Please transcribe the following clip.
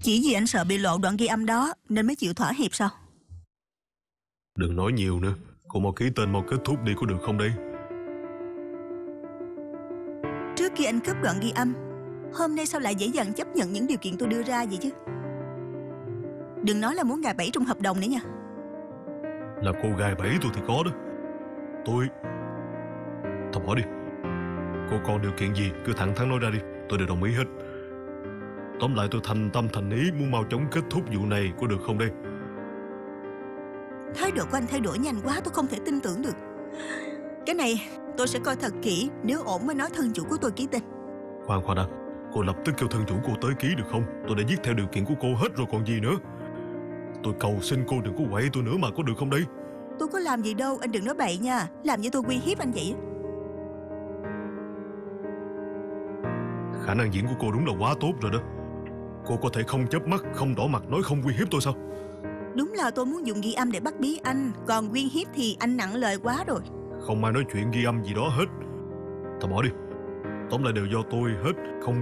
Chỉ vì anh sợ bị lộ đoạn ghi âm đó nên mới chịu thỏa hiệp sao? Đừng nói nhiều nữa. Cô mau ký tên mau kết thúc đi có được không đây? Trước khi anh cướp đoạn ghi âm, hôm nay sao lại dễ dàng chấp nhận những điều kiện tôi đưa ra vậy chứ? Đừng nói là muốn gài bẫy trong hợp đồng nữa nha. Là cô gài bẫy tôi thì có đó. Thôi bỏ đi. Cô còn điều kiện gì cứ thẳng thắn nói ra đi, tôi đều đồng ý hết. Tóm lại tôi thành tâm thành ý muốn mau chóng kết thúc vụ này có được không đây? Thái độ của anh thay đổi nhanh quá, tôi không thể tin tưởng được. Cái này tôi sẽ coi thật kỹ, nếu ổn mới nói thân chủ của tôi ký tên. Khoan đã, cô lập tức kêu thân chủ cô tới ký được không? Tôi đã viết theo điều kiện của cô hết rồi còn gì nữa. Tôi cầu xin cô đừng có quậy tôi nữa mà có được không đây? Tôi có làm gì đâu, anh đừng nói bậy nha. Làm như tôi uy hiếp anh vậy. Khả năng diễn của cô đúng là quá tốt rồi đó. Cô có thể không chớp mắt, không đỏ mặt nói không uy hiếp tôi sao? Đúng là tôi muốn dùng ghi âm để bắt bí anh, còn uy hiếp thì anh nặng lời quá rồi. Không ai nói chuyện ghi âm gì đó hết. Bỏ đi. Tóm lại đều do tôi hết. Không